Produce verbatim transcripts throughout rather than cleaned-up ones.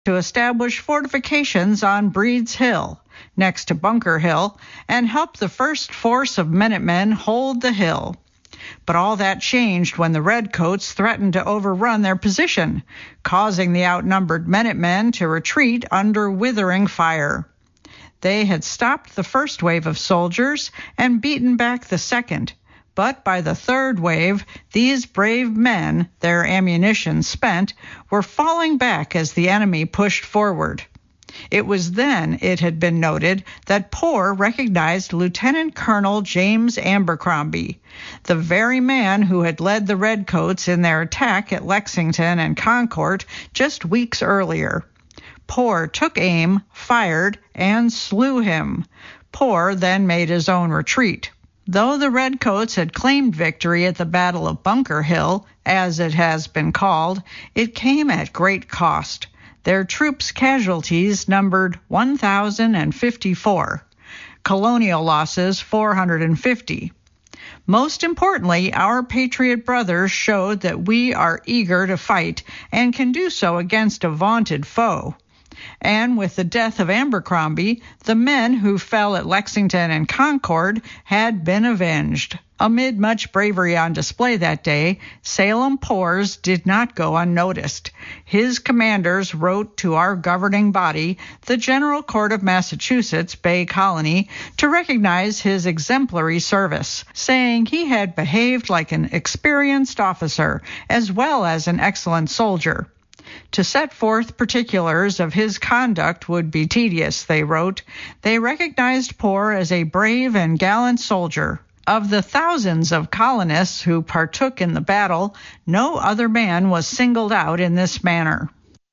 to establish fortifications on Breed's Hill, next to Bunker Hill, and help the first force of Minutemen hold the hill. But all that changed when the Redcoats threatened to overrun their position, causing the outnumbered Minutemen to retreat under withering fire. They had stopped the first wave of soldiers and beaten back the second. But by the third wave, these brave men, their ammunition spent, were falling back as the enemy pushed forward. It was then, it had been noted, that Poor recognized Lieutenant Colonel James Abercrombie, the very man who had led the Redcoats in their attack at Lexington and Concord just weeks earlier. Poor took aim, fired, and slew him. Poor then made his own retreat. Though the Redcoats had claimed victory at the Battle of Bunker Hill, as it has been called, it came at great cost. Their troops' casualties numbered one thousand fifty-four. Colonial losses four hundred fifty. Most importantly, our patriot brothers showed that we are eager to fight and can do so against a vaunted foe. And with the death of Abercrombie, the men who fell at Lexington and Concord had been avenged. Amid much bravery on display that day, Salem Poor's did not go unnoticed. His commanders wrote to our governing body, the General Court of Massachusetts Bay Colony, to recognize his exemplary service, saying he had behaved like an experienced officer as well as an excellent soldier. To set forth particulars of his conduct would be tedious, they wrote. They recognized Poor as a brave and gallant soldier. Of the thousands of colonists who partook in the battle, no other man was singled out in this manner.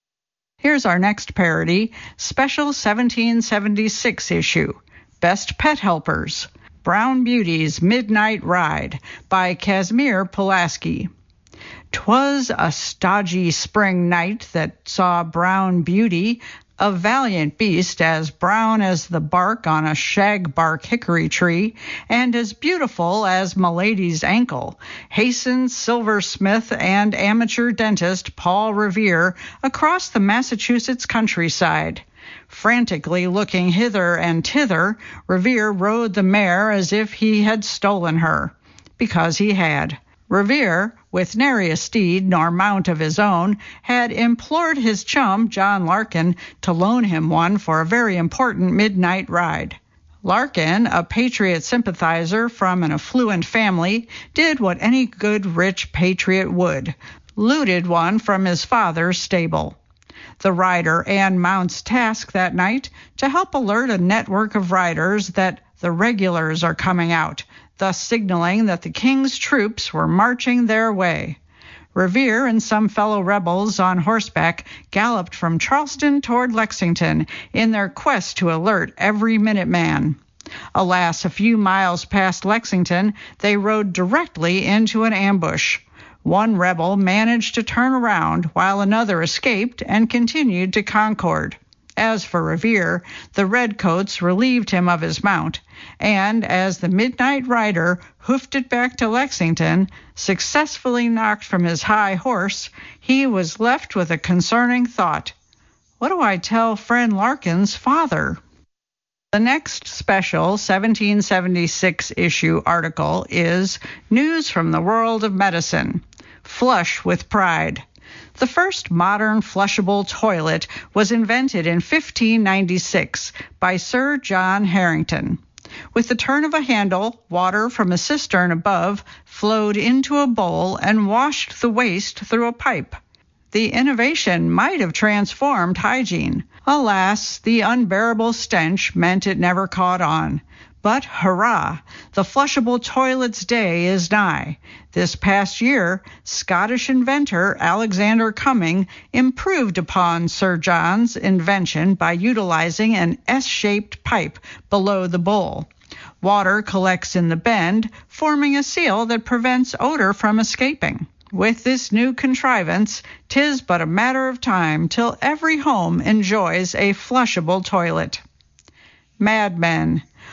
Here's our next parody, Special seventeen seventy-six issue, Best Pet Helpers, Brown Beauty's Midnight Ride by Casimir Pulaski. 'Twas a stodgy spring night that saw Brown Beauty, a valiant beast as brown as the bark on a shagbark hickory tree, and as beautiful as Milady's ankle, hasten silversmith and amateur dentist Paul Revere across the Massachusetts countryside. Frantically looking hither and thither, Revere rode the mare as if he had stolen her, because he had. Revere, with nary a steed nor mount of his own, had implored his chum, John Larkin, to loan him one for a very important midnight ride. Larkin, a patriot sympathizer from an affluent family, did what any good rich patriot would, looted one from his father's stable. The rider and mount's task that night to help alert a network of riders that the regulars are coming out, thus signaling that the king's troops were marching their way. Revere and some fellow rebels on horseback galloped from Charleston toward Lexington in their quest to alert every Minuteman. Alas, a few miles past Lexington, they rode directly into an ambush. One rebel managed to turn around while another escaped and continued to Concord. As for Revere, the Redcoats relieved him of his mount, and as the midnight rider hoofed it back to Lexington, successfully knocked from his high horse, he was left with a concerning thought. What do I tell friend Larkin's father? The next special seventeen seventy-six issue article is News from the World of Medicine. Flush with Pride. The first modern flushable toilet was invented in fifteen ninety-six by Sir John Harington. With the turn of a handle, water from a cistern above flowed into a bowl and washed the waste through a pipe. The innovation might have transformed hygiene. Alas, the unbearable stench meant it never caught on. But hurrah, the flushable toilet's day is nigh. This past year, Scottish inventor Alexander Cumming improved upon Sir John's invention by utilizing an S-shaped pipe below the bowl. Water collects in the bend, forming a seal that prevents odor from escaping. With this new contrivance, 'tis but a matter of time till every home enjoys a flushable toilet. Mad Men.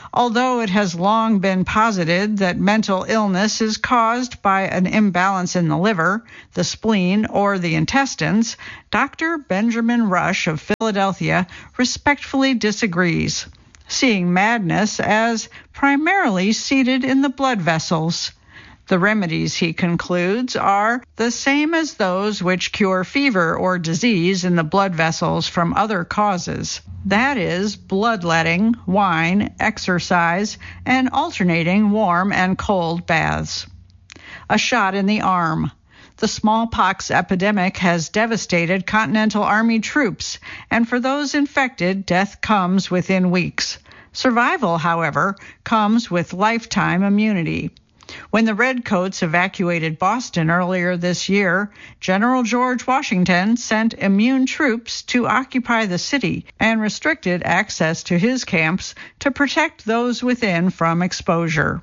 Although it has long been posited that mental illness is caused by an imbalance in the liver, the spleen, or the intestines, Doctor Benjamin Rush of Philadelphia respectfully disagrees, seeing madness as primarily seated in the blood vessels. The remedies, he concludes, are the same as those which cure fever or disease in the blood vessels from other causes. That is, bloodletting, wine, exercise, and alternating warm and cold baths. A shot in the arm. The smallpox epidemic has devastated Continental Army troops, and for those infected, death comes within weeks. Survival, however, comes with lifetime immunity. When the Redcoats evacuated Boston earlier this year, General George Washington sent immune troops to occupy the city and restricted access to his camps to protect those within from exposure.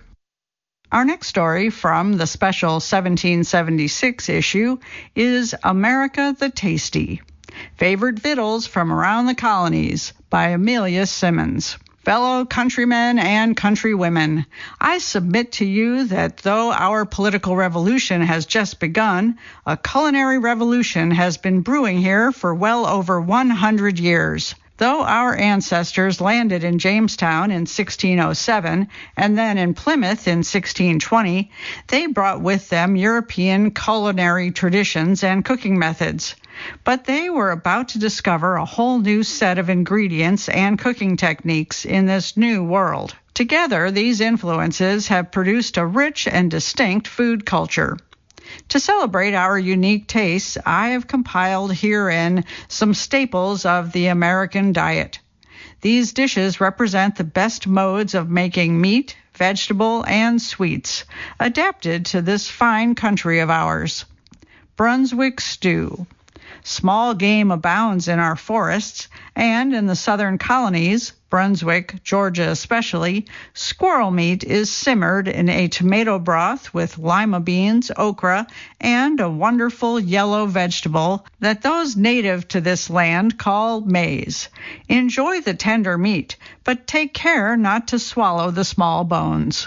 Our next story from the special seventeen seventy-six issue is America the Tasty, Favored Victuals from Around the Colonies by Amelia Simmons. Fellow countrymen and countrywomen, I submit to you that though our political revolution has just begun, a culinary revolution has been brewing here for well over one hundred years. Though our ancestors landed in Jamestown in sixteen oh seven and then in Plymouth in sixteen twenty, they brought with them European culinary traditions and cooking methods. But they were about to discover a whole new set of ingredients and cooking techniques in this new world. Together, these influences have produced a rich and distinct food culture. To celebrate our unique tastes, I have compiled herein some staples of the American diet. These dishes represent the best modes of making meat, vegetable, and sweets, adapted to this fine country of ours. Brunswick stew. Small game abounds in our forests, and in the southern colonies, Brunswick, Georgia especially, squirrel meat is simmered in a tomato broth with lima beans, okra, and a wonderful yellow vegetable that those native to this land call maize. Enjoy the tender meat, but take care not to swallow the small bones.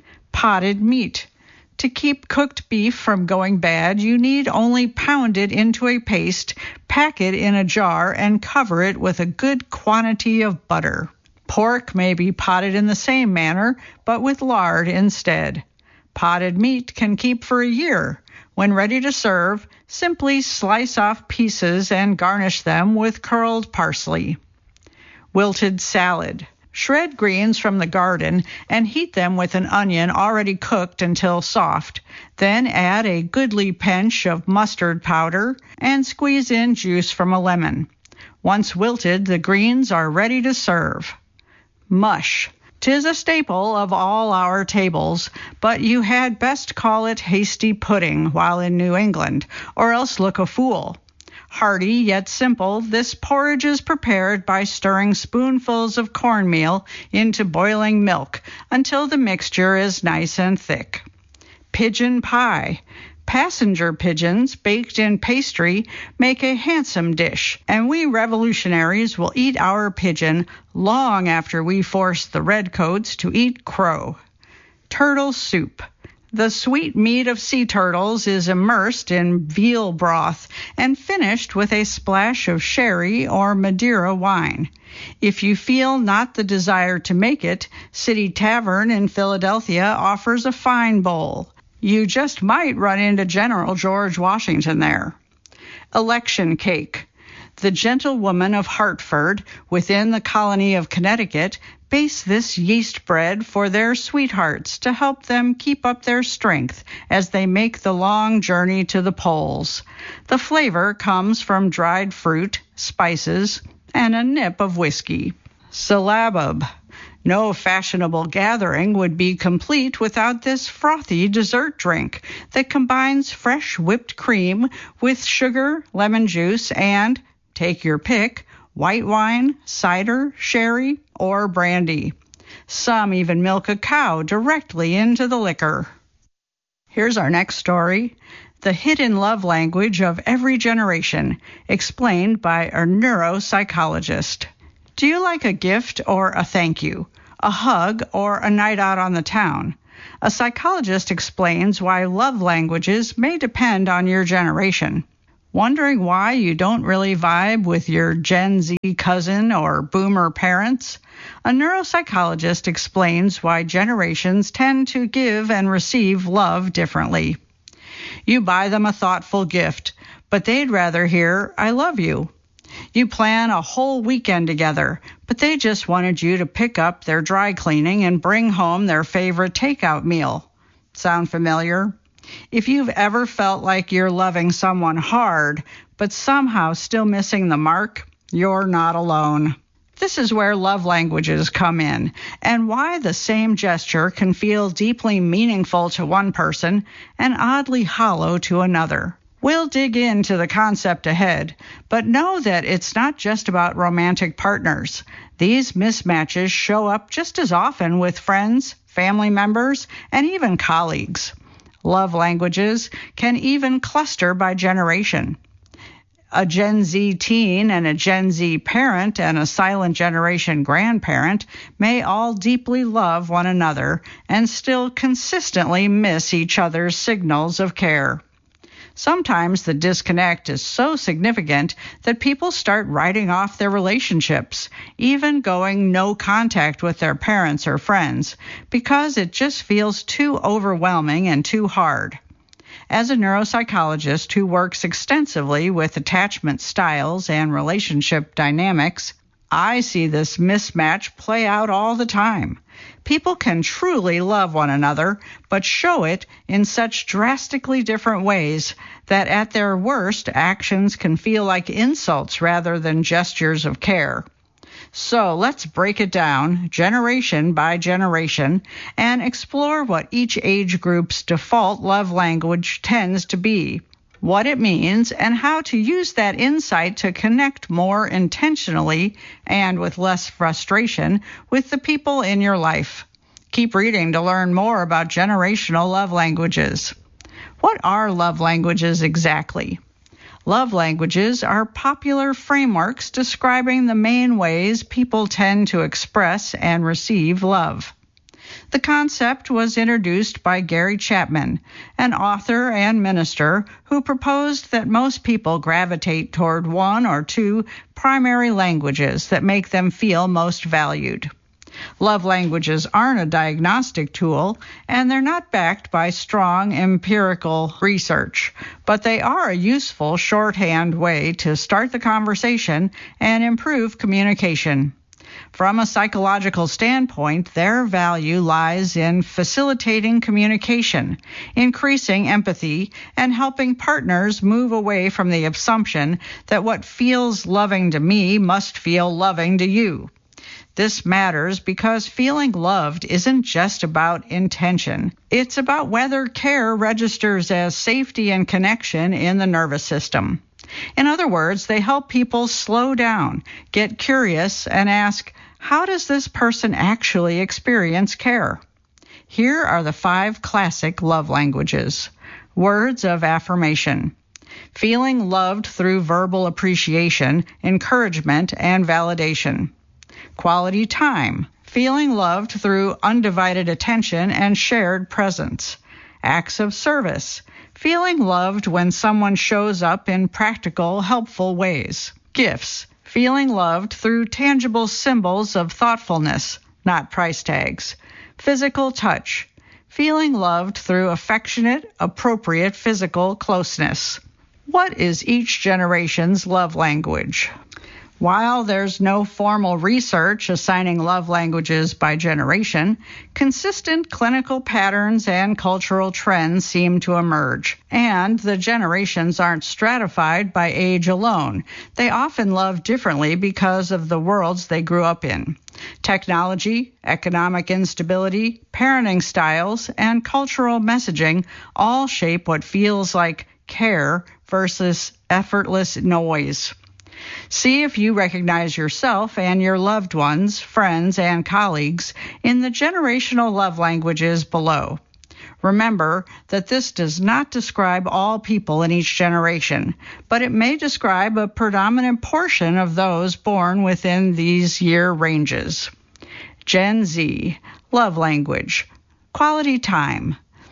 Potted meat. To keep cooked beef from going bad, you need only pound it into a paste, pack it in a jar, and cover it with a good quantity of butter. Pork may be potted in the same manner, but with lard instead. Potted meat can keep for a year. When ready to serve, simply slice off pieces and garnish them with curled parsley. Wilted salad. Shred greens from the garden and heat them with an onion already cooked until soft. Then add a goodly pinch of mustard powder and squeeze in juice from a lemon. Once wilted, the greens are ready to serve. Mush. 'Tis a staple of all our tables, but you had best call it hasty pudding while in New England, or else look a fool. Hearty yet simple, this porridge is prepared by stirring spoonfuls of cornmeal into boiling milk until the mixture is nice and thick. Pigeon pie. Passenger pigeons baked in pastry make a handsome dish, and we revolutionaries will eat our pigeon long after we force the redcoats to eat crow. Turtle soup. The sweet meat of sea turtles is immersed in veal broth and finished with a splash of sherry or Madeira wine. If you feel not the desire to make it, City Tavern in Philadelphia offers a fine bowl. You just might run into General George Washington there. Election cake. The gentlewomen of Hartford, within the colony of Connecticut, base this yeast bread for their sweethearts to help them keep up their strength as they make the long journey to the polls. The flavor comes from dried fruit, spices, and a nip of whiskey. Syllabub. No fashionable gathering would be complete without this frothy dessert drink that combines fresh whipped cream with sugar, lemon juice, and, take your pick, white wine, cider, sherry, or brandy. Some even milk a cow directly into the liquor. Here's our next story. The hidden love language of every generation, explained by a neuropsychologist. Do you like a gift or a thank you? a hug, or a night out on the town. A psychologist explains why love languages may depend on your generation. Wondering why you don't really vibe with your Gen Z cousin or boomer parents? A neuropsychologist explains why generations tend to give and receive love differently. You buy them a thoughtful gift, but they'd rather hear, "I love you." You plan a whole weekend together, but they just wanted you to pick up their dry cleaning and bring home their favorite takeout meal. Sound familiar? If you've ever felt like you're loving someone hard, but somehow still missing the mark, you're not alone. This is where love languages come in, and why the same gesture can feel deeply meaningful to one person and oddly hollow to another. We'll dig into the concept ahead, but know that it's not just about romantic partners. These mismatches show up just as often with friends, family members, and even colleagues. Love languages can even cluster by generation. A Gen Z teen and a Gen Z parent and a silent generation grandparent may all deeply love one another and still consistently miss each other's signals of care. Sometimes the disconnect is so significant that people start writing off their relationships, even going no contact with their parents or friends, because it just feels too overwhelming and too hard. As a neuropsychologist who works extensively with attachment styles and relationship dynamics, I see this mismatch play out all the time. People can truly love one another, but show it in such drastically different ways that at their worst, actions can feel like insults rather than gestures of care. So let's break it down, generation by generation, and explore what each age group's default love language tends to be, what it means, and how to use that insight to connect more intentionally and with less frustration with the people in your life. Keep reading to learn more about generational love languages. What are love languages exactly? Love languages are popular frameworks describing the main ways people tend to express and receive love. The concept was introduced by Gary Chapman, an author and minister who proposed that most people gravitate toward one or two primary languages that make them feel most valued. Love languages aren't a diagnostic tool, and they're not backed by strong empirical research, but they are a useful shorthand way to start the conversation and improve communication. From a psychological standpoint, their value lies in facilitating communication, increasing empathy, and helping partners move away from the assumption that what feels loving to me must feel loving to you. This matters because feeling loved isn't just about intention. It's about whether care registers as safety and connection in the nervous system. In other words, they help people slow down, get curious, and ask, how does this person actually experience care? Here are the five classic love languages. Words of affirmation. Feeling loved through verbal appreciation, encouragement, and validation. Quality time. Feeling loved through undivided attention and shared presence. Acts of service. Feeling loved when someone shows up in practical, helpful ways. Gifts. Feeling loved through tangible symbols of thoughtfulness, not price tags. Physical touch. Feeling loved through affectionate, appropriate physical closeness. What is each generation's love language? While there's no formal research assigning love languages by generation, consistent clinical patterns and cultural trends seem to emerge. And the generations aren't stratified by age alone. They often love differently because of the worlds they grew up in. Technology, economic instability, parenting styles, and cultural messaging all shape what feels like care versus effortless noise. See if you recognize yourself and your loved ones, friends, and colleagues in the generational love languages below. Remember that this does not describe all people in each generation, but it may describe a predominant portion of those born within these year ranges. Gen Z, love language, quality time.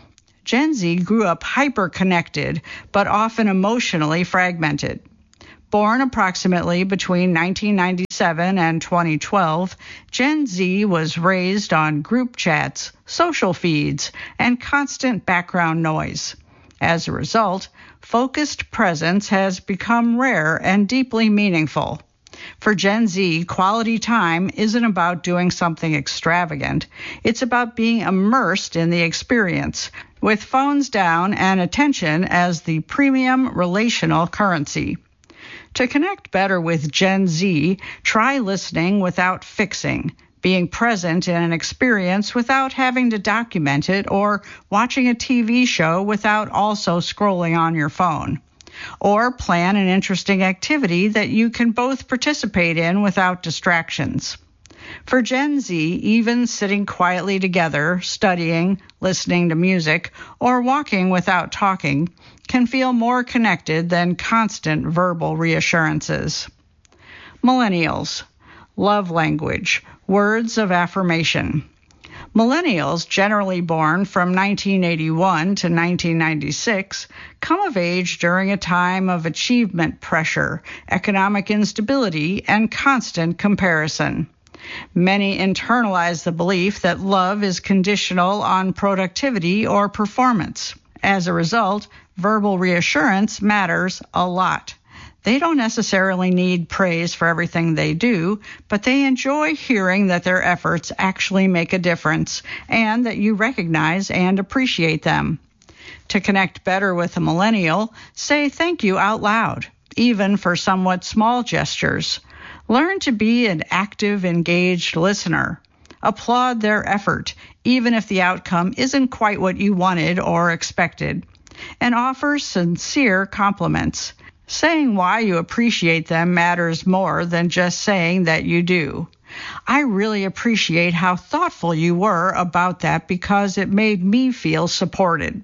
Gen Z grew up hyper-connected, but often emotionally fragmented. Born approximately between nineteen ninety-seven and twenty twelve, Gen Z was raised on group chats, social feeds, and constant background noise. As a result, focused presence has become rare and deeply meaningful. For Gen Z, quality time isn't about doing something extravagant. It's about being immersed in the experience, with phones down and attention as the premium relational currency. To connect better with Gen Z, try listening without fixing, being present in an experience without having to document it, or watching a T V show without also scrolling on your phone. Or plan an interesting activity that you can both participate in without distractions. For Gen Z, even sitting quietly together, studying, listening to music, or walking without talking can feel more connected than constant verbal reassurances. Millennials, love language, words of affirmation. Millennials, generally born from nineteen eighty-one to nineteen ninety-six, come of age during a time of achievement pressure, economic instability, and constant comparison. Many internalize the belief that love is conditional on productivity or performance. As a result, verbal reassurance matters a lot. They don't necessarily need praise for everything they do, but they enjoy hearing that their efforts actually make a difference and that you recognize and appreciate them. To connect better with a millennial, say thank you out loud, even for somewhat small gestures. Learn to be an active, engaged listener. Applaud their effort, even if the outcome isn't quite what you wanted or expected. And offer sincere compliments. Saying why you appreciate them matters more than just saying that you do. I really appreciate how thoughtful you were about that because it made me feel supported.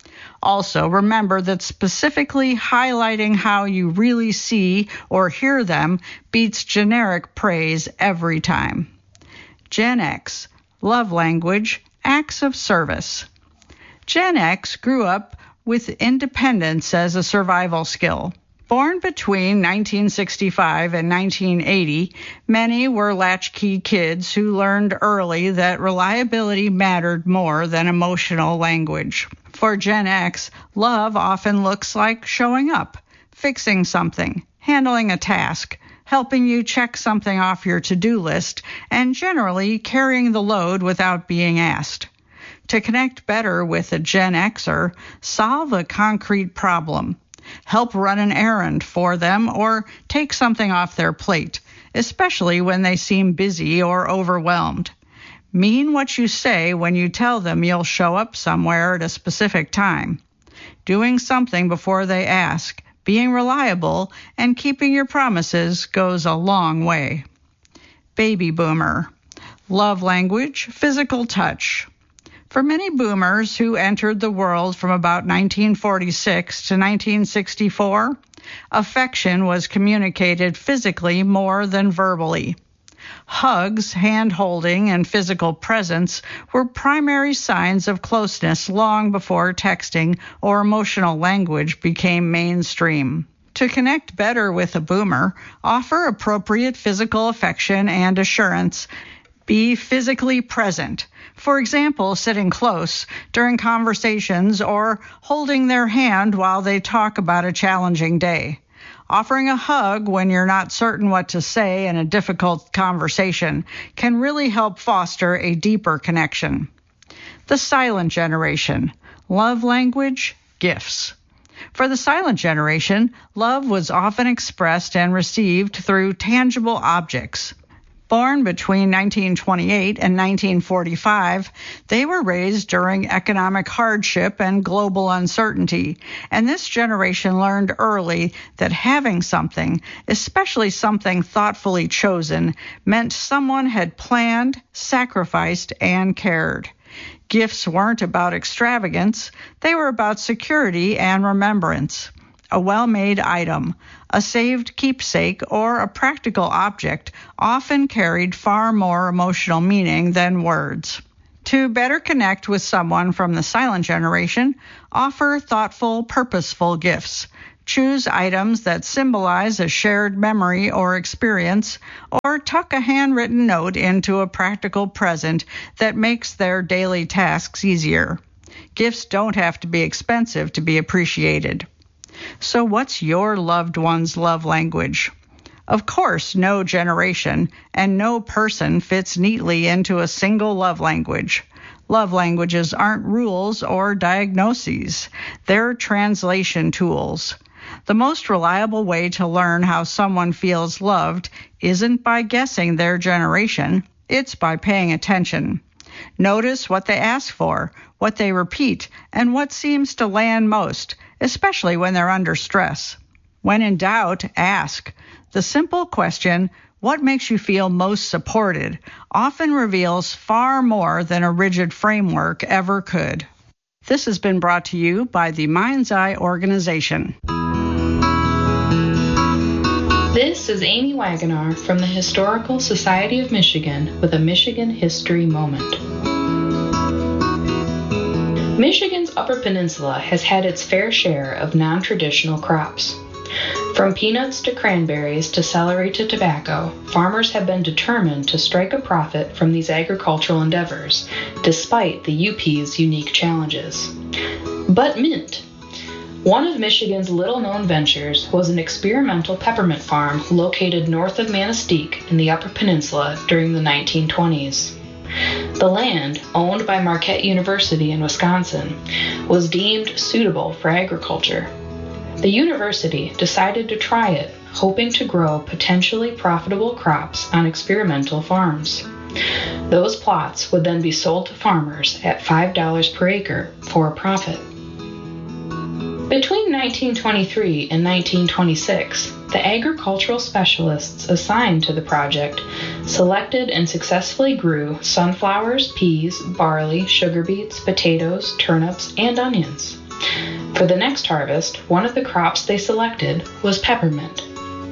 Also, remember that specifically highlighting how you really see or hear them beats generic praise every time. Gen X, love language, acts of service. Gen X grew up with independence as a survival skill. Born between nineteen sixty-five and nineteen eighty, many were latchkey kids who learned early that reliability mattered more than emotional language. For Gen X, love often looks like showing up, fixing something, handling a task, helping you check something off your to-do list, and generally carrying the load without being asked. To connect better with a Gen Xer, solve a concrete problem. Help run an errand for them or take something off their plate, especially when they seem busy or overwhelmed. Mean what you say when you tell them you'll show up somewhere at a specific time. Doing something before they ask, being reliable, and keeping your promises goes a long way. Baby boomer. Love language, physical touch. For many boomers who entered the world from about nineteen forty-six to nineteen sixty-four, affection was communicated physically more than verbally. Hugs, hand-holding, and physical presence were primary signs of closeness long before texting or emotional language became mainstream. To connect better with a boomer, offer appropriate physical affection and assurance. Be physically present. For example, sitting close during conversations or holding their hand while they talk about a challenging day. Offering a hug when you're not certain what to say in a difficult conversation can really help foster a deeper connection. The silent generation. Love language, gifts. For the silent generation, love was often expressed and received through tangible objects. Born between nineteen twenty-eight and nineteen forty-five, they were raised during economic hardship and global uncertainty, and this generation learned early that having something, especially something thoughtfully chosen, meant someone had planned, sacrificed, and cared. Gifts weren't about extravagance, they were about security and remembrance. a well-made item, a saved keepsake, or a practical object often carried far more emotional meaning than words. To better connect with someone from the silent generation, offer thoughtful, purposeful gifts. Choose items that symbolize a shared memory or experience, or tuck a handwritten note into a practical present that makes their daily tasks easier. Gifts don't have to be expensive to be appreciated. So what's your loved one's love language? Of course, no generation and no person fits neatly into a single love language. Love languages aren't rules or diagnoses. They're translation tools. The most reliable way to learn how someone feels loved isn't by guessing their generation. It's by paying attention. Notice what they ask for, what they repeat, and what seems to land most, especially when they're under stress. When in doubt, ask. The simple question, what makes you feel most supported, often reveals far more than a rigid framework ever could. This has been brought to you by the Mind's Eye Organization. This is Amy Wagonar from the Historical Society of Michigan with a Michigan History Moment. Michigan's Upper Peninsula has had its fair share of non-traditional crops. From peanuts to cranberries to celery to tobacco, farmers have been determined to strike a profit from these agricultural endeavors, despite the U P's unique challenges. But mint. One of Michigan's little-known ventures was an experimental peppermint farm located north of Manistee in the Upper Peninsula during the nineteen twenties. The land, owned by Marquette University in Wisconsin, was deemed suitable for agriculture. The university decided to try it, hoping to grow potentially profitable crops on experimental farms. Those plots would then be sold to farmers at five dollars per acre for a profit. Between nineteen twenty-three and nineteen twenty-six, the agricultural specialists assigned to the project selected and successfully grew sunflowers, peas, barley, sugar beets, potatoes, turnips, and onions. For the next harvest, one of the crops they selected was peppermint.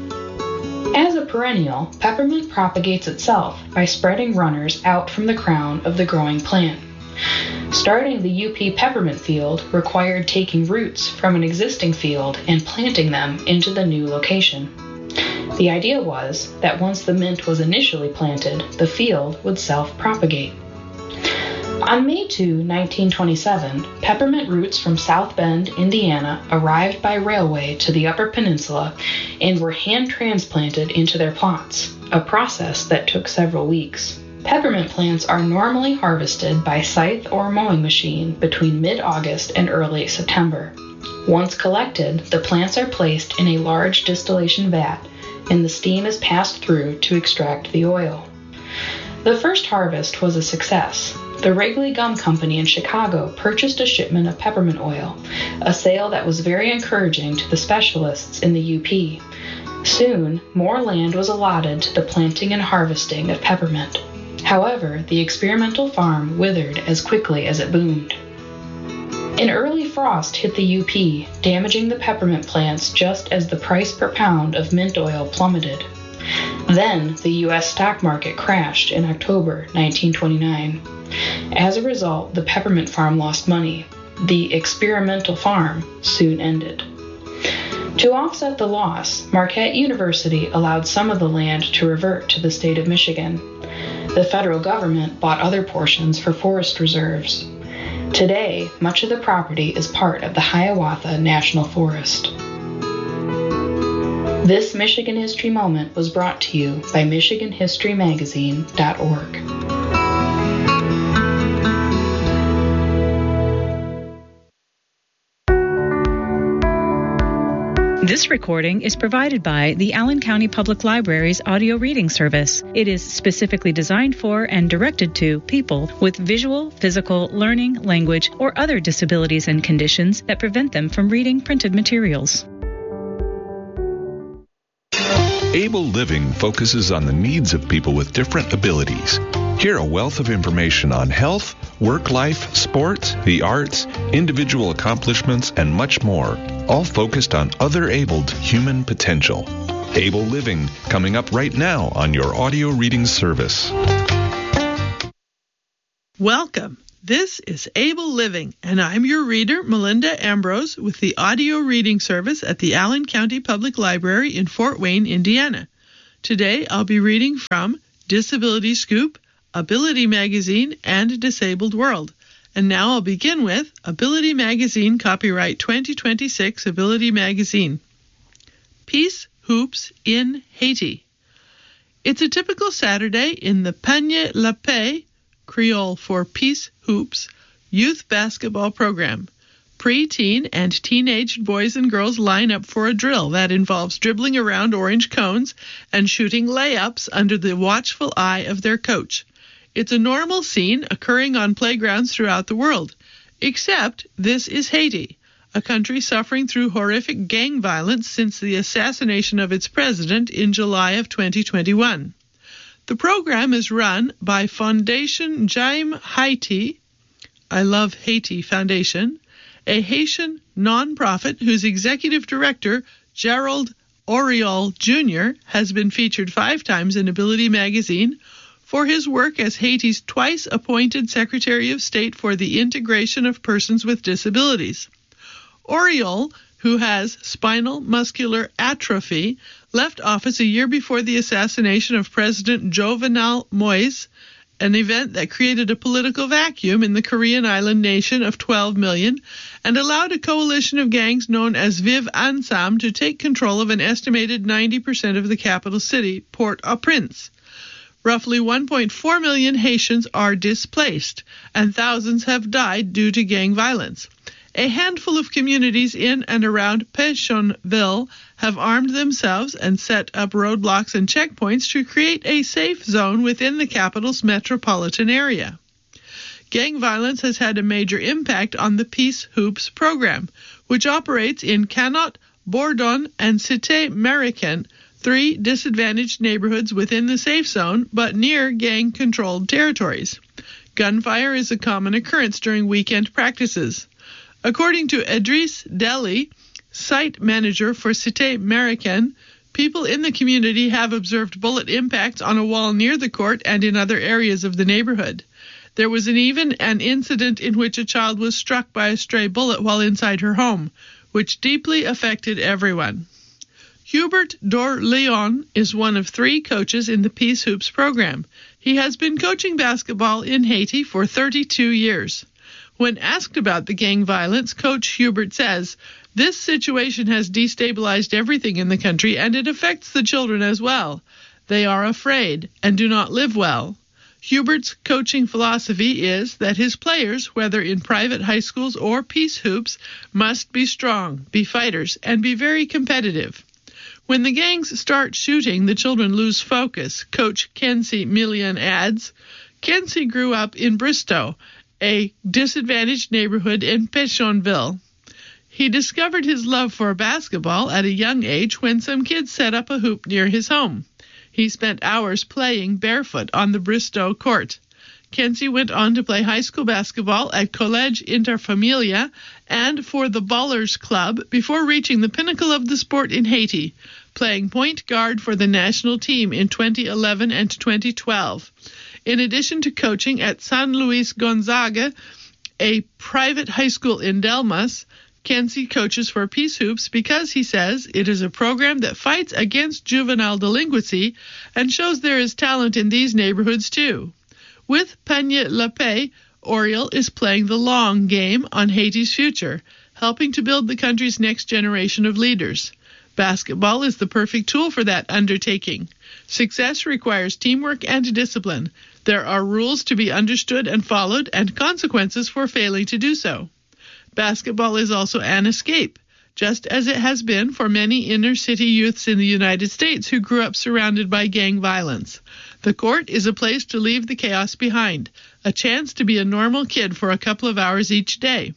As a perennial, peppermint propagates itself by spreading runners out from the crown of the growing plant. Starting the U P peppermint field required taking roots from an existing field and planting them into the new location. The idea was that once the mint was initially planted, the field would self-propagate. On May second, nineteen twenty-seven, peppermint roots from South Bend, Indiana, arrived by railway to the Upper Peninsula and were hand-transplanted into their plots, a process that took several weeks. Peppermint plants are normally harvested by scythe or mowing machine between mid-August and early September. Once collected, the plants are placed in a large distillation vat, and the steam is passed through to extract the oil. The first harvest was a success. The Wrigley Gum Company in Chicago purchased a shipment of peppermint oil, a sale that was very encouraging to the specialists in the U P. Soon, more land was allotted to the planting and harvesting of peppermint. However, the experimental farm withered as quickly as it boomed. An early frost hit the U P, damaging the peppermint plants just as the price per pound of mint oil plummeted. Then, the U S stock market crashed in October nineteen twenty-nine. As a result, the peppermint farm lost money. The experimental farm soon ended. To offset the loss, Marquette University allowed some of the land to revert to the state of Michigan. The federal government bought other portions for forest reserves. Today, much of the property is part of the Hiawatha National Forest. This Michigan History Moment was brought to you by Michigan History Magazine dot org. This recording is provided by the Allen County Public Library's audio reading service. It is specifically designed for and directed to people with visual, physical, learning, language, or other disabilities and conditions that prevent them from reading printed materials. Able Living focuses on the needs of people with different abilities. Hear a wealth of information on health, work life, sports, the arts, individual accomplishments, and much more, all focused on other-abled human potential. Able Living, coming up right now on your audio reading service. Welcome. This is Able Living, and I'm your reader, Melinda Ambrose, with the audio reading service at the Allen County Public Library in Fort Wayne, Indiana. Today, I'll be reading from Disability Scoop, Ability Magazine, and Disabled World. And now I'll begin with Ability Magazine, copyright twenty twenty-six, Ability Magazine. Peace Hoops in Haiti. It's a typical Saturday in the Panier La Paix, Creole for Peace Hoops, youth basketball program. Pre-teen and teenaged boys and girls line up for a drill that involves dribbling around orange cones and shooting layups under the watchful eye of their coach. It's a normal scene occurring on playgrounds throughout the world, except this is Haiti, a country suffering through horrific gang violence since the assassination of its president in July of twenty twenty-one. The program is run by Fondation J'aime Haiti, I Love Haiti Foundation, a Haitian nonprofit whose executive director, Gerald Oriol Junior, has been featured five times in Ability Magazine for his work as Haiti's twice-appointed Secretary of State for the Integration of Persons with Disabilities. Oriol, who has spinal muscular atrophy, left office a year before the assassination of President Jovenel Moïse, an event that created a political vacuum in the Korean island nation of twelve million and allowed a coalition of gangs known as Vive Ensemble to take control of an estimated ninety percent of the capital city, Port-au-Prince. Roughly one point four million Haitians are displaced, and thousands have died due to gang violence. A handful of communities in and around Pétionville have armed themselves and set up roadblocks and checkpoints to create a safe zone within the capital's metropolitan area. Gang violence has had a major impact on the Peace Hoops program, which operates in Canot, Bourdon, and Cité Marican, three disadvantaged neighborhoods within the safe zone but near gang-controlled territories. Gunfire is a common occurrence during weekend practices. According to Idriss Deli, site manager for Cité Marican, people in the community have observed bullet impacts on a wall near the court and in other areas of the neighborhood. There was an even an incident in which a child was struck by a stray bullet while inside her home, which deeply affected everyone. Hubert Dorleon is one of three coaches in the Peace Hoops program. He has been coaching basketball in Haiti for thirty-two years. When asked about the gang violence, Coach Hubert says, "This situation has destabilized everything in the country, and it affects the children as well. They are afraid and do not live well." Hubert's coaching philosophy is that his players, whether in private high schools or Peace Hoops, must be strong, be fighters, and be very competitive. When the gangs start shooting, the children lose focus, Coach Kenzie Millian adds. Kenzie grew up in Bristow, a disadvantaged neighborhood in Pétionville. He discovered his love for basketball at a young age when some kids set up a hoop near his home. He spent hours playing barefoot on the Bristow court. Kenzie went on to play high school basketball at Collège Interfamilia and for the Ballers Club before reaching the pinnacle of the sport in Haiti, playing point guard for the national team in twenty eleven and twenty twelve. In addition to coaching at San Luis Gonzaga, a private high school in Delmas, Kenzie coaches for Peace Hoops because, he says, it is a program that fights against juvenile delinquency and shows there is talent in these neighborhoods too. With Panier La Paix, Oriol is playing the long game on Haiti's future, helping to build the country's next generation of leaders. Basketball is the perfect tool for that undertaking. Success requires teamwork and discipline. There are rules to be understood and followed, and consequences for failing to do so. Basketball is also an escape, just as it has been for many inner-city youths in the United States who grew up surrounded by gang violence. The court is a place to leave the chaos behind, a chance to be a normal kid for a couple of hours each day.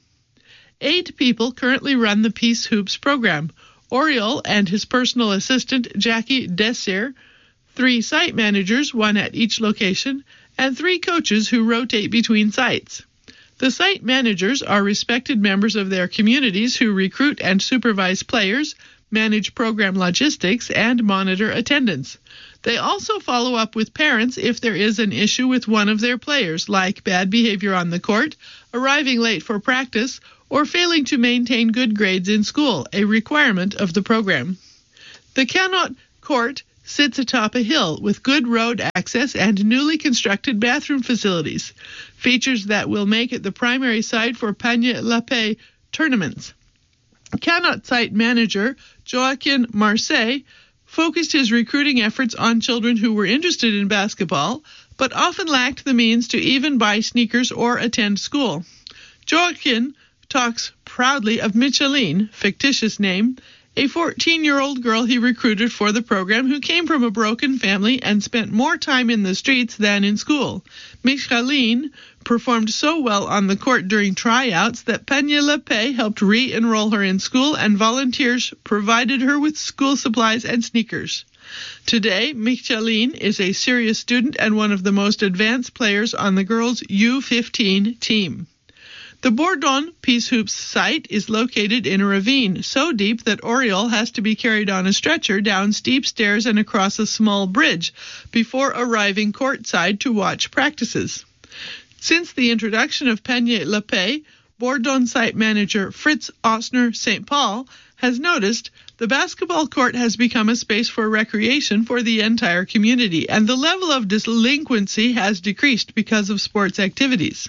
Eight people currently run the Peace Hoops program: Oriol and his personal assistant, Jackie Desir, three site managers, one at each location, and three coaches who rotate between sites. The site managers are respected members of their communities who recruit and supervise players, manage program logistics, and monitor attendance. They also follow up with parents if there is an issue with one of their players, like bad behavior on the court, arriving late for practice, or failing to maintain good grades in school, a requirement of the program. The Canot Court sits atop a hill with good road access and newly constructed bathroom facilities, features that will make it the primary site for Panier La Paix tournaments. Canot site manager Joaquin Marseille focused his recruiting efforts on children who were interested in basketball, but often lacked the means to even buy sneakers or attend school. Joaquin talks proudly of Micheline, fictitious name, a fourteen-year-old girl he recruited for the program who came from a broken family and spent more time in the streets than in school. Micheline performed so well on the court during tryouts that Panier La Paix helped re-enroll her in school, and volunteers provided her with school supplies and sneakers. Today, Micheline is a serious student and one of the most advanced players on the girls' U fifteen team. The Bourdon Peace Hoops site is located in a ravine so deep that Oriole has to be carried on a stretcher down steep stairs and across a small bridge before arriving courtside to watch practices. Since the introduction of Panier La Paix, Bourdon site manager Fritz Osner Saint Paul has noticed the basketball court has become a space for recreation for the entire community, and the level of delinquency has decreased because of sports activities.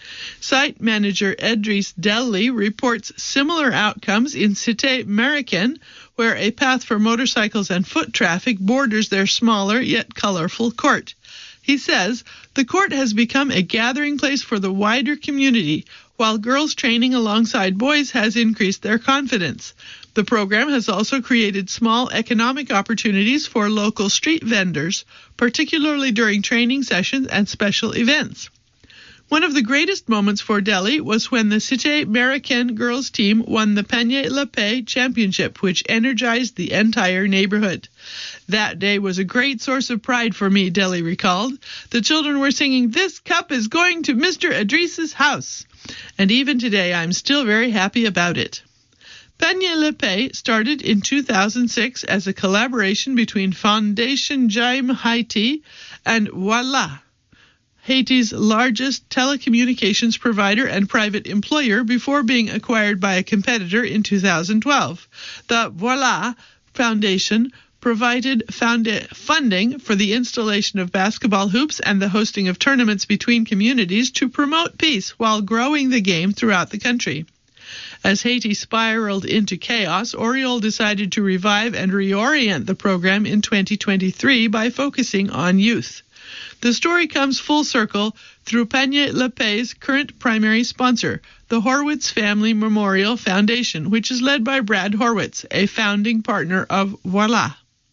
Site manager Edris Deli reports similar outcomes in Cité Américaine, where a path for motorcycles and foot traffic borders their smaller yet colorful court. He says the court has become a gathering place for the wider community, while girls training alongside boys has increased their confidence. The program has also created small economic opportunities for local street vendors, particularly during training sessions and special events. One of the greatest moments for Delhi was when the Cité Américaine girls team won the Panier La Paix championship, which energized the entire neighborhood. That day was a great source of pride for me, Delhi recalled. The children were singing, "This cup is going to Mister Idris's house." And even today, I'm still very happy about it. Panier La Paix started in two thousand six as a collaboration between Fondation Jaime Haiti and Voila, Haiti's largest telecommunications provider and private employer, before being acquired by a competitor in two thousand twelve. The Voila Foundation provided found- funding for the installation of basketball hoops and the hosting of tournaments between communities to promote peace while growing the game throughout the country. As Haiti spiraled into chaos, Oriole decided to revive and reorient the program in twenty twenty-three by focusing on youth. The story comes full circle through Panier La Paix's current primary sponsor, the Horwitz Family Memorial Foundation, which is led by Brad Horwitz, a founding partner of Voila.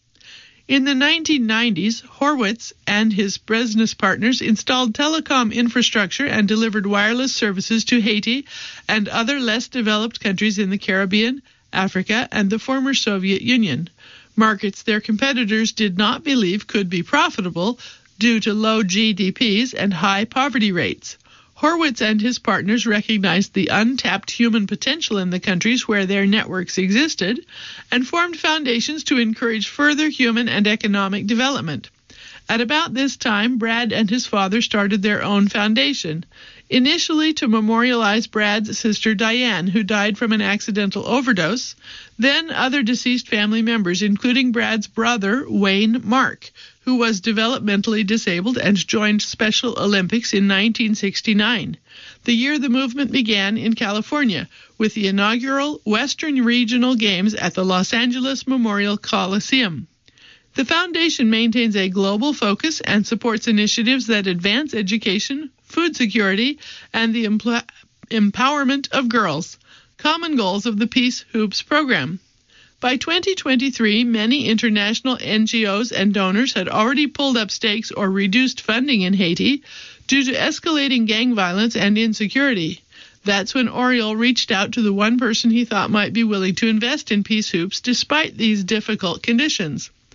In the nineteen nineties, Horwitz and his business partners installed telecom infrastructure and delivered wireless services to Haiti and other less developed countries in the Caribbean, Africa, and the former Soviet Union, markets their competitors did not believe could be profitable due to low G D Ps and high poverty rates. Horwitz and his partners recognized the untapped human potential in the countries where their networks existed and formed foundations to encourage further human and economic development. At about this time, Brad and his father started their own foundation, initially to memorialize Brad's sister Diane, who died from an accidental overdose, then other deceased family members, including Brad's brother, Wayne Mark, who was developmentally disabled and joined Special Olympics in nineteen sixty-nine, the year the movement began in California, with the inaugural Western Regional Games at the Los Angeles Memorial Coliseum. The foundation maintains a global focus and supports initiatives that advance education, food security, and the empl- empowerment of girls, common goals of the Peace Hoops program. By twenty twenty-three, many international N G Os and donors had already pulled up stakes or reduced funding in Haiti due to escalating gang violence and insecurity. That's when Oriole reached out to the one person he thought might be willing to invest in Peace Hoops despite these difficult conditions.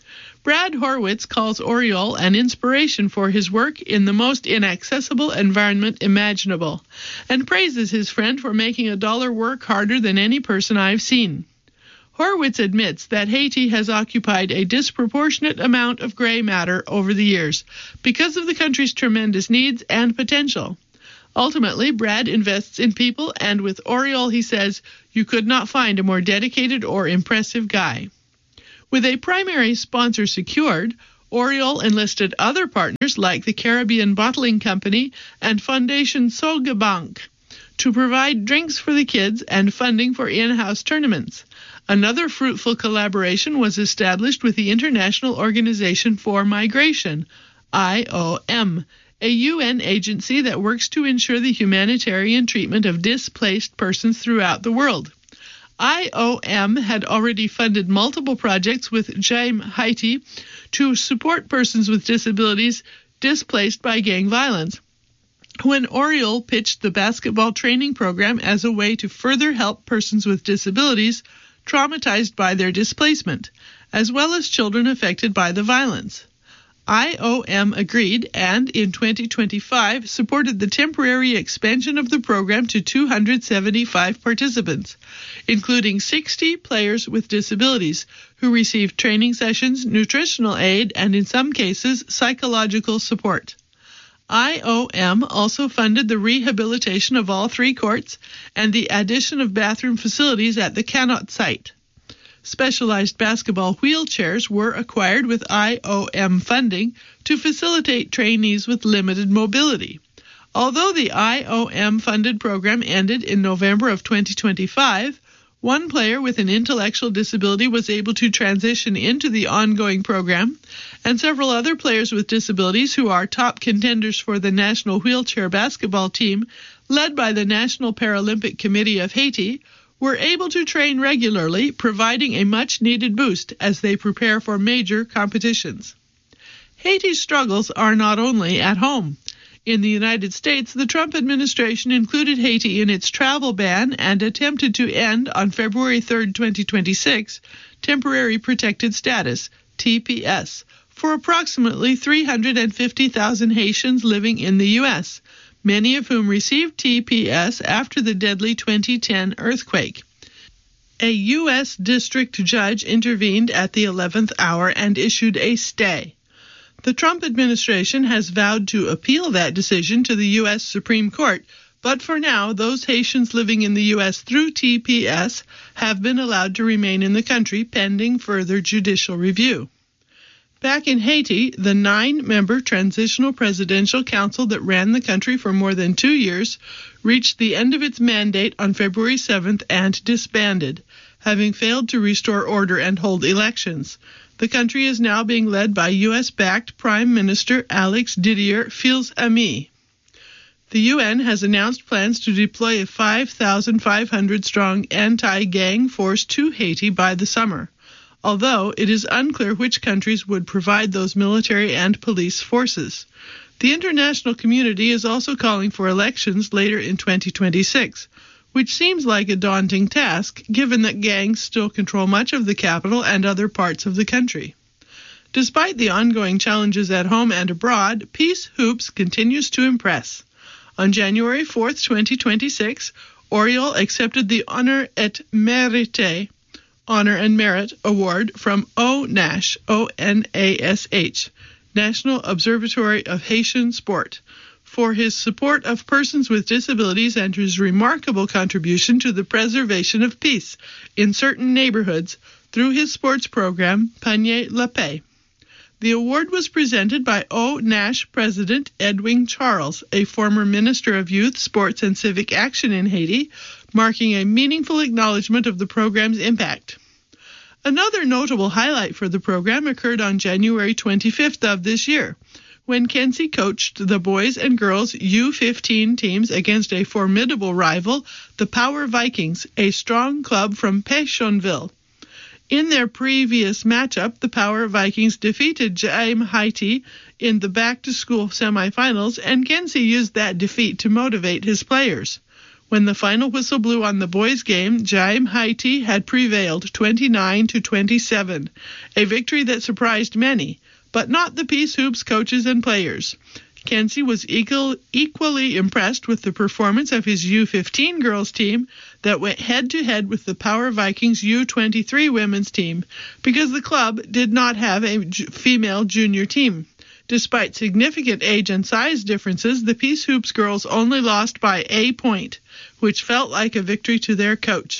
Brad Horwitz calls Oriole an inspiration for his work in the most inaccessible environment imaginable, and praises his friend for making a dollar work harder than any person I've seen. Horwitz admits that Haiti has occupied a disproportionate amount of gray matter over the years because of the country's tremendous needs and potential. Ultimately, Brad invests in people, and with Oriole, he says, you could not find a more dedicated or impressive guy. With a primary sponsor secured, Oriole enlisted other partners like the Caribbean Bottling Company and Fondation Soga Bank to provide drinks for the kids and funding for in-house tournaments. Another fruitful collaboration was established with the International Organization for Migration, I O M, a U N agency that works to ensure the humanitarian treatment of displaced persons throughout the world. I O M had already funded multiple projects with Jaim Haiti to support persons with disabilities displaced by gang violence. When Oriole pitched the basketball training program as a way to further help persons with disabilities traumatized by their displacement, as well as children affected by the violence, I O M agreed and, in twenty twenty-five, supported the temporary expansion of the program to two hundred seventy-five participants, including sixty players with disabilities, who received training sessions, nutritional aid, and in some cases, psychological support. I O M also funded the rehabilitation of all three courts and the addition of bathroom facilities at the Canot site. Specialized basketball wheelchairs were acquired with I O M funding to facilitate trainees with limited mobility. Although the I O M-funded program ended in November of twenty twenty-five, one player with an intellectual disability was able to transition into the ongoing program, and several other players with disabilities who are top contenders for the national wheelchair basketball team, led by the National Paralympic Committee of Haiti, were able to train regularly, providing a much-needed boost as they prepare for major competitions. Haiti's struggles are not only at home. In the United States, the Trump administration included Haiti in its travel ban and attempted to end, on February third, twenty twenty-six, Temporary Protected Status, T P S, for approximately three hundred fifty thousand Haitians living in the U S, many of whom received T P S after the deadly twenty ten earthquake. A U S district judge intervened at the eleventh hour and issued a stay. The Trump administration has vowed to appeal that decision to the U S Supreme Court, but for now, those Haitians living in the U S through T P S have been allowed to remain in the country pending further judicial review. Back in Haiti, the nine-member Transitional Presidential Council that ran the country for more than two years reached the end of its mandate on February seventh and disbanded, having failed to restore order and hold elections. The country is now being led by U S-backed Prime Minister Alex Didier Fils-Aimé. The U N has announced plans to deploy a five thousand five hundred strong anti-gang force to Haiti by the summer, although it is unclear which countries would provide those military and police forces. The international community is also calling for elections later in twenty twenty-six, which seems like a daunting task, given that gangs still control much of the capital and other parts of the country. Despite the ongoing challenges at home and abroad, Peace Hoops continues to impress. On January fourth, twenty twenty-six, Oriole accepted the Honor et Mérite, Honor and Merit Award from O N A S H, O N A S H, National Observatory of Haitian Sport, for his support of persons with disabilities and his remarkable contribution to the preservation of peace in certain neighborhoods through his sports program, Panier La Paix. The award was presented by O N A S H President Edwin Charles, a former Minister of Youth, Sports, and Civic Action in Haiti, marking a meaningful acknowledgement of the program's impact. Another notable highlight for the program occurred on January twenty-fifth of this year, when Kenzie coached the boys and girls U fifteen teams against a formidable rival, the Power Vikings, a strong club from Pétionville. In their previous matchup, the Power Vikings defeated Jaim Haiti in the back-to-school semifinals, and Kenzie used that defeat to motivate his players. When the final whistle blew on the boys' game, Jaim Haiti had prevailed twenty-nine to twenty-seven, a victory that surprised many, but not the Peace Hoops coaches and players. Kenzie was equal, equally impressed with the performance of his U fifteen girls team that went head-to-head with the Power Vikings U twenty-three women's team, because the club did not have a j- female junior team. Despite significant age and size differences, the Peace Hoops girls only lost by a point, which felt like a victory to their coach.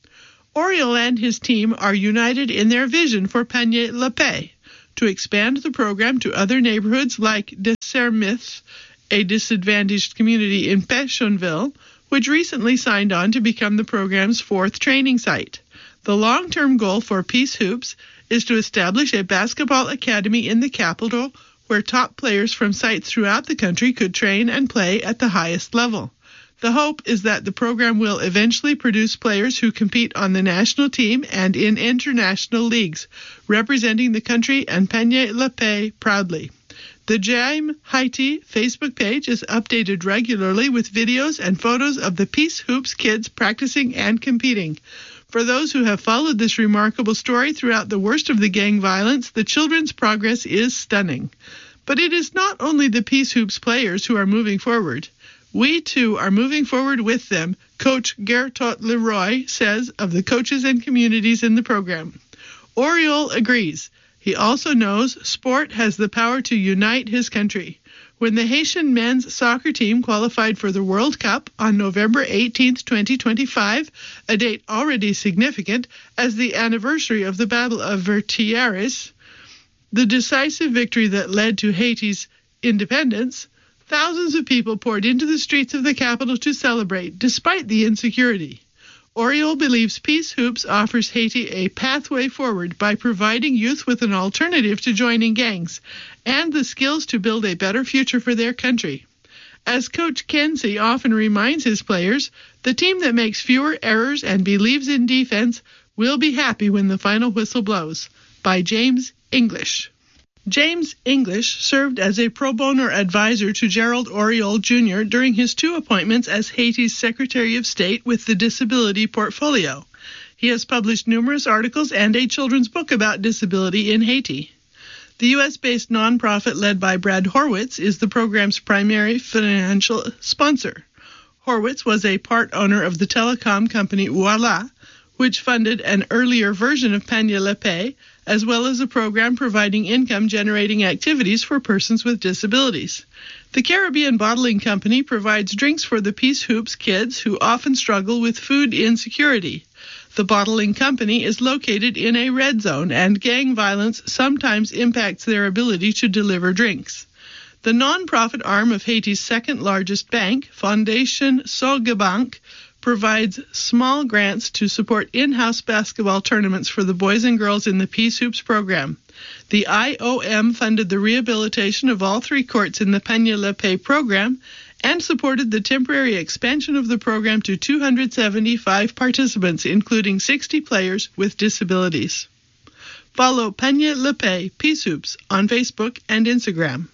Oriol and his team are united in their vision for Panier-la-Paix, to expand the program to other neighborhoods like Dessermith, a disadvantaged community in Pétionville, which recently signed on to become the program's fourth training site. The long-term goal for Peace Hoops is to establish a basketball academy in the capital where top players from sites throughout the country could train and play at the highest level. The hope is that the program will eventually produce players who compete on the national team and in international leagues, representing the country and Panier-la-Paix proudly. The Jaim Haiti Facebook page is updated regularly with videos and photos of the Peace Hoops kids practicing and competing. For those who have followed this remarkable story throughout the worst of the gang violence, the children's progress is stunning. But it is not only the Peace Hoops players who are moving forward. We, too, are moving forward with them, Coach Gertot Leroy says of the coaches and communities in the program. Oriol agrees. He also knows sport has the power to unite his country. When the Haitian men's soccer team qualified for the World Cup on November eighteenth, twenty twenty-five, a date already significant as the anniversary of the Battle of Vertières, the decisive victory that led to Haiti's independence, thousands of people poured into the streets of the capital to celebrate, despite the insecurity. Oriol believes Peace Hoops offers Haiti a pathway forward by providing youth with an alternative to joining gangs and the skills to build a better future for their country. As Coach Kenzie often reminds his players, the team that makes fewer errors and believes in defense will be happy when the final whistle blows. By James English. James English served as a pro bono advisor to Gerald Oriol Junior during his two appointments as Haiti's Secretary of State with the Disability Portfolio. He has published numerous articles and a children's book about disability in Haiti. The U S-based nonprofit led by Brad Horwitz is the program's primary financial sponsor. Horwitz was a part owner of the telecom company Voila, which funded an earlier version of Panier-la-Paix, as well as a program providing income-generating activities for persons with disabilities. The Caribbean Bottling Company provides drinks for the Peace Hoops kids who often struggle with food insecurity. The bottling company is located in a red zone, and gang violence sometimes impacts their ability to deliver drinks. The nonprofit arm of Haiti's second-largest bank, Fondation Sogebank, provides small grants to support in-house basketball tournaments for the boys and girls in the Peace Hoops program. The I O M funded the rehabilitation of all three courts in the Panier-la-Paix program and supported the temporary expansion of the program to two hundred seventy-five participants, including sixty players with disabilities. Follow Panier-la-Paix Peace Hoops on Facebook and Instagram.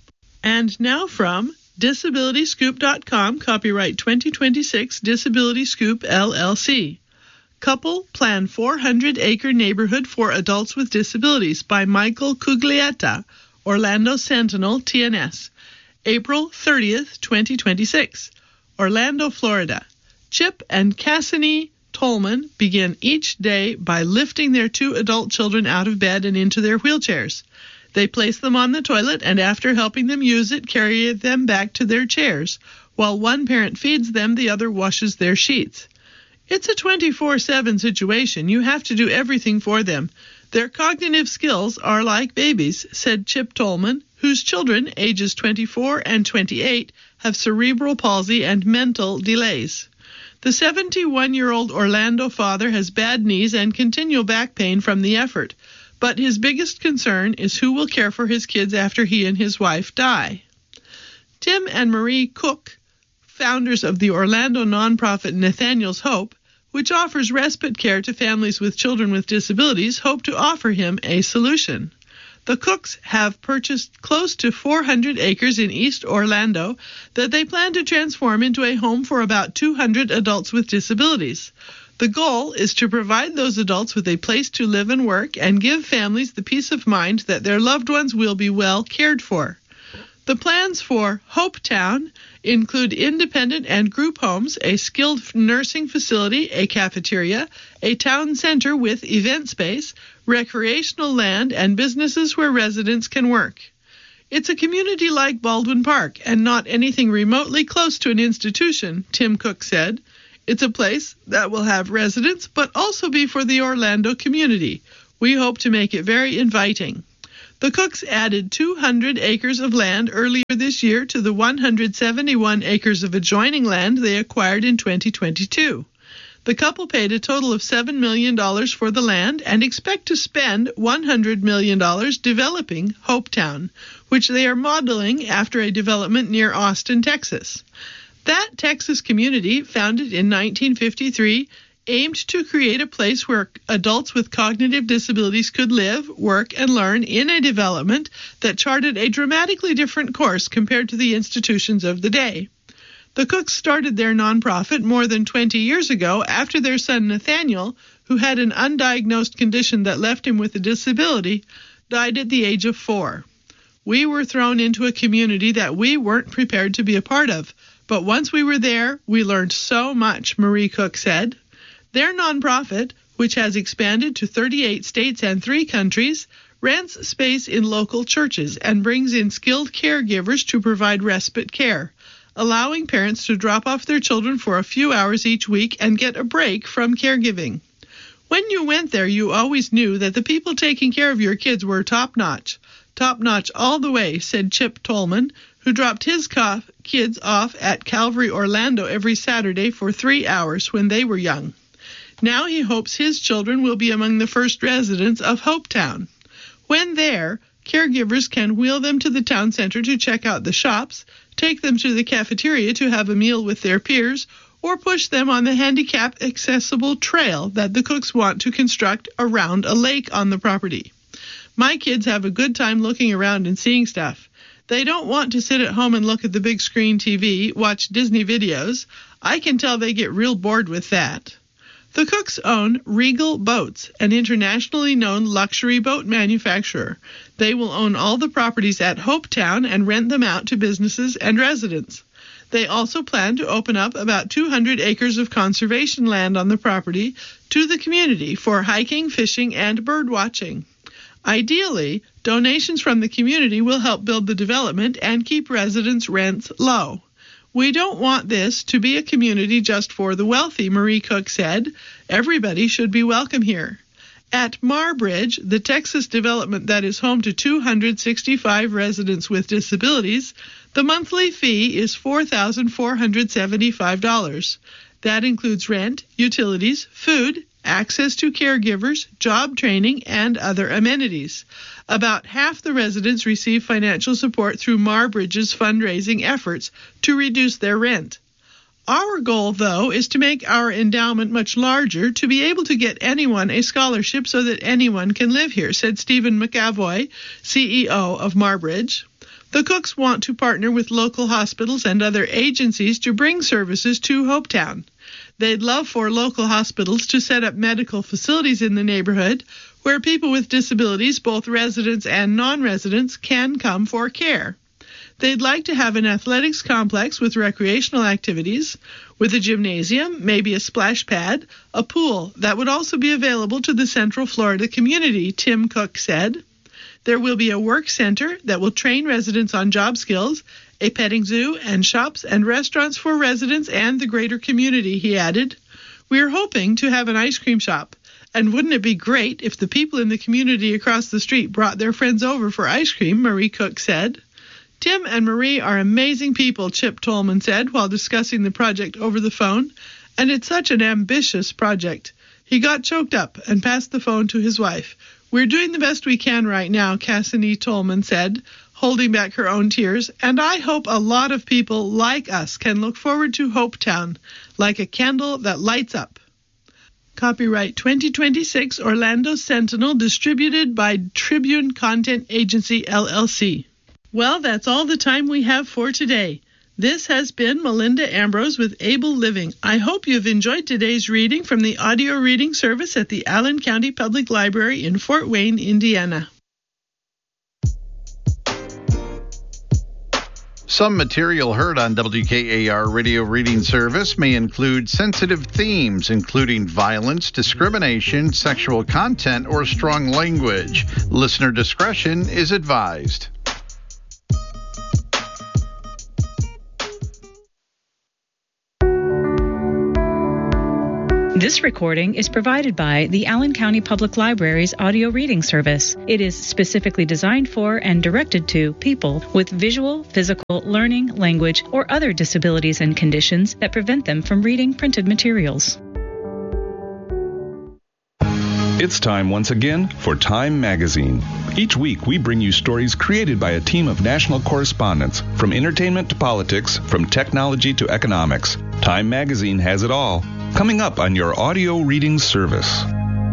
And now from disability scoop dot com, copyright twenty twenty-six, Disability Scoop, L L C. Couple plan four hundred acre neighborhood for adults with disabilities by Michael Cuglietta, Orlando Sentinel, T N S. April thirtieth, twenty twenty-six. Orlando, Florida. Chip and Cassidy Tolman begin each day by lifting their two adult children out of bed and into their wheelchairs. They place them on the toilet and after helping them use it, carry them back to their chairs. While one parent feeds them, the other washes their sheets. It's a twenty-four seven situation. You have to do everything for them. Their cognitive skills are like babies, said Chip Tolman, whose children, ages twenty-four and twenty-eight, have cerebral palsy and mental delays. The seventy-one-year-old Orlando father has bad knees and continual back pain from the effort. But his biggest concern is who will care for his kids after he and his wife die. Tim and Marie Cook, founders of the Orlando nonprofit Nathaniel's Hope, which offers respite care to families with children with disabilities, hope to offer him a solution. The Cooks have purchased close to four hundred acres in East Orlando that they plan to transform into a home for about two hundred adults with disabilities. The goal is to provide those adults with a place to live and work and give families the peace of mind that their loved ones will be well cared for. The plans for Hopetown include independent and group homes, a skilled nursing facility, a cafeteria, a town center with event space, recreational land, and businesses where residents can work. It's a community like Baldwin Park and not anything remotely close to an institution, Tim Cook said. It's a place that will have residents but also be for the Orlando community. We hope to make it very inviting. The Cooks added two hundred acres of land earlier this year to the one hundred seventy-one acres of adjoining land they acquired in twenty twenty-two. The couple paid a total of seven million dollars for the land and expect to spend one hundred million dollars developing Hopetown, which they are modeling after a development near Austin, Texas. That Texas community, founded in nineteen fifty-three, aimed to create a place where adults with cognitive disabilities could live, work, and learn in a development that charted a dramatically different course compared to the institutions of the day. The Cooks started their nonprofit more than twenty years ago after their son Nathaniel, who had an undiagnosed condition that left him with a disability, died at the age of four. We were thrown into a community that we weren't prepared to be a part of, but once we were there, we learned so much, Marie Cook said. Their nonprofit, which has expanded to thirty-eight states and three countries, rents space in local churches and brings in skilled caregivers to provide respite care, allowing parents to drop off their children for a few hours each week and get a break from caregiving. When you went there, you always knew that the people taking care of your kids were top-notch. Top-notch all the way, said Chip Tolman, who dropped his co- kids off at Calvary Orlando every Saturday for three hours when they were young. Now he hopes his children will be among the first residents of Hopetown. When there, caregivers can wheel them to the town center to check out the shops, take them to the cafeteria to have a meal with their peers, or push them on the handicap-accessible trail that the Cooks want to construct around a lake on the property. My kids have a good time looking around and seeing stuff. They don't want to sit at home and look at the big screen T V, watch Disney videos. I can tell they get real bored with that. The Cooks own Regal Boats, an internationally known luxury boat manufacturer. They will own all the properties at Hopetown and rent them out to businesses and residents. They also plan to open up about two hundred acres of conservation land on the property to the community for hiking, fishing, and bird watching. Ideally, donations from the community will help build the development and keep residents' rents low. We don't want this to be a community just for the wealthy, Marie Cook said. Everybody should be welcome here. At Marbridge, the Texas development that is home to two hundred sixty-five residents with disabilities, the monthly fee is four thousand four hundred seventy-five dollars. That includes rent, utilities, food, access to caregivers, job training, and other amenities. About half the residents receive financial support through Marbridge's fundraising efforts to reduce their rent. Our goal, though, is to make our endowment much larger to be able to get anyone a scholarship so that anyone can live here, said Stephen McAvoy, C E O of Marbridge. The Cooks want to partner with local hospitals and other agencies to bring services to Hopetown. They'd love for local hospitals to set up medical facilities in the neighborhood where people with disabilities, both residents and non-residents, can come for care. They'd like to have an athletics complex with recreational activities, with a gymnasium, maybe a splash pad, a pool that would also be available to the Central Florida community, Tim Cook said. There will be a work center that will train residents on job skills, a petting zoo, and shops and restaurants for residents and the greater community, he added. We're hoping to have an ice cream shop. And wouldn't it be great if the people in the community across the street brought their friends over for ice cream, Marie Cook said. Tim and Marie are amazing people, Chip Tolman said while discussing the project over the phone, and it's such an ambitious project. He got choked up and passed the phone to his wife. We're doing the best we can right now, Cassidy Tolman said, holding back her own tears, and I hope a lot of people like us can look forward to Hopetown, like a candle that lights up. Copyright twenty twenty-six Orlando Sentinel, distributed by Tribune Content Agency, L L C. Well, that's all the time we have for today. This has been Melinda Ambrose with Able Living. I hope you've enjoyed today's reading from the audio reading service at the Allen County Public Library in Fort Wayne, Indiana. Some material heard on W K A R Radio Reading Service may include sensitive themes, including violence, discrimination, sexual content, or strong language. Listener discretion is advised. This recording is provided by the Allen County Public Library's audio reading service. It is specifically designed for and directed to people with visual, physical, learning, language, or other disabilities and conditions that prevent them from reading printed materials. It's time once again for Time Magazine. Each week we bring you stories created by a team of national correspondents, from entertainment to politics, from technology to economics. Time Magazine has it all. Coming up on your audio reading service.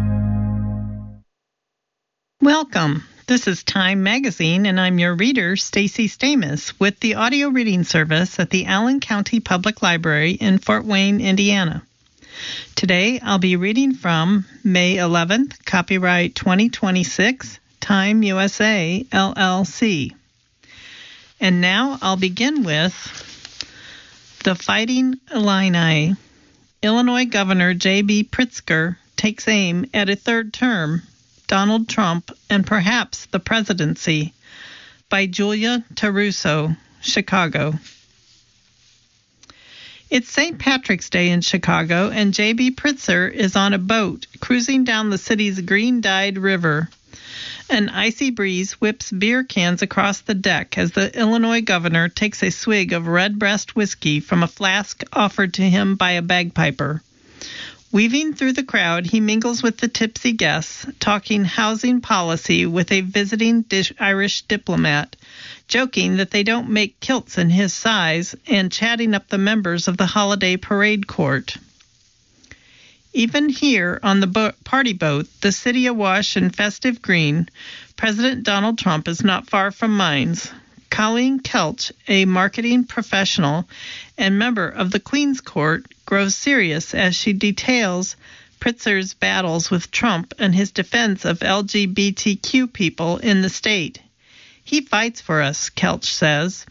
Welcome. This is Time Magazine, and I'm your reader, Stacy Stamus, with the audio reading service at the Allen County Public Library in Fort Wayne, Indiana. Today, I'll be reading from May eleventh, copyright twenty twenty-six, Time U S A, L L C. And now I'll begin with The Fighting Illini. Illinois Governor J B Pritzker takes aim at a third term, Donald Trump, and perhaps the presidency, by Julia Taruso, Chicago. It's Saint Patrick's Day in Chicago, and J B Pritzker is on a boat cruising down the city's green-dyed river. An icy breeze whips beer cans across the deck as the Illinois governor takes a swig of Redbreast whiskey from a flask offered to him by a bagpiper. Weaving through the crowd, he mingles with the tipsy guests, talking housing policy with a visiting dish- Irish diplomat, joking that they don't make kilts in his size, and chatting up the members of the holiday parade court. Even here on the bo- party boat, the city awash in festive green, President Donald Trump is not far from minds. Colleen Kelch, a marketing professional and member of the Queen's Court, grows serious as she details Pritzker's battles with Trump and his defense of L G B T Q people in the state. He fights for us, Kelch says.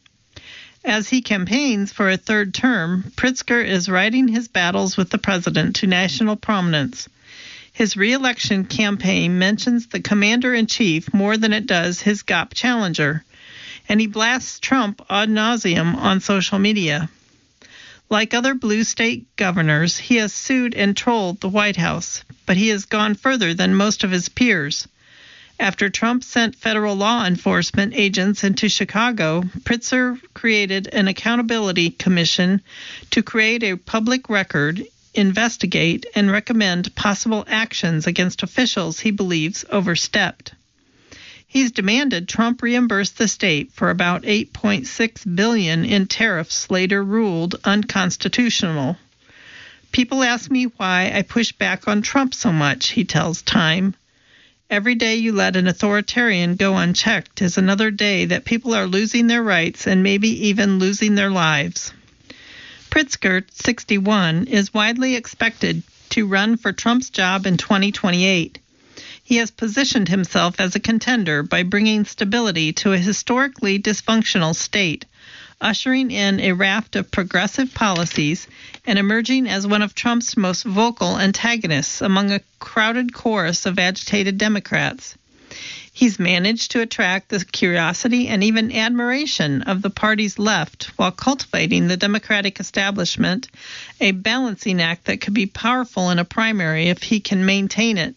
As he campaigns for a third term, Pritzker is riding his battles with the president to national prominence. His re-election campaign mentions the commander-in-chief more than it does his G O P challenger, and he blasts Trump ad nauseum on social media. Like other blue state governors, he has sued and trolled the White House, but he has gone further than most of his peers. After Trump sent federal law enforcement agents into Chicago, Pritzker created an accountability commission to create a public record, investigate, and recommend possible actions against officials he believes overstepped. He's demanded Trump reimburse the state for about eight point six billion dollars in tariffs later ruled unconstitutional. People ask me why I push back on Trump so much, he tells Time. Every day you let an authoritarian go unchecked is another day that people are losing their rights and maybe even losing their lives. Pritzker, sixty-one, is widely expected to run for Trump's job in twenty twenty-eight. He has positioned himself as a contender by bringing stability to a historically dysfunctional state, ushering in a raft of progressive policies and emerging as one of Trump's most vocal antagonists among a crowded chorus of agitated Democrats. He's managed to attract the curiosity and even admiration of the party's left while cultivating the Democratic establishment, a balancing act that could be powerful in a primary if he can maintain it.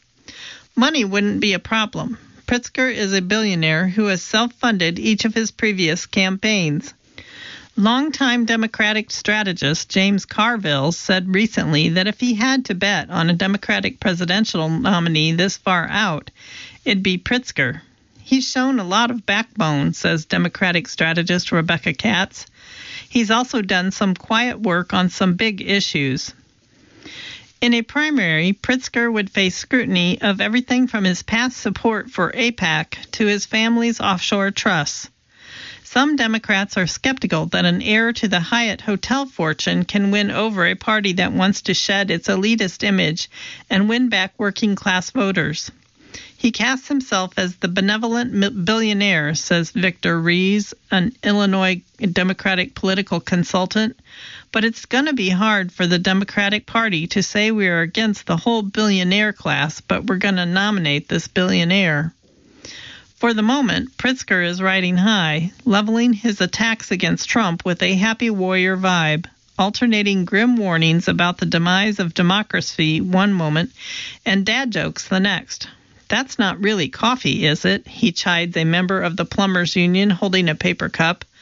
Money wouldn't be a problem. Pritzker is a billionaire who has self-funded each of his previous campaigns. Longtime Democratic strategist James Carville said recently that if he had to bet on a Democratic presidential nominee this far out, it'd be Pritzker. He's shown a lot of backbone, says Democratic strategist Rebecca Katz. He's also done some quiet work on some big issues. In a primary, Pritzker would face scrutiny of everything from his past support for AIPAC to his family's offshore trusts. Some Democrats are skeptical that an heir to the Hyatt hotel fortune can win over a party that wants to shed its elitist image and win back working-class voters. He casts himself as the benevolent billionaire, says Victor Rees, an Illinois Democratic political consultant, but it's going to be hard for the Democratic Party to say we are against the whole billionaire class, but we're going to nominate this billionaire. For the moment, Pritzker is riding high, leveling his attacks against Trump with a happy warrior vibe, alternating grim warnings about the demise of democracy one moment and dad jokes the next. That's not really coffee, is it? He chides a member of the plumbers union holding a paper cup.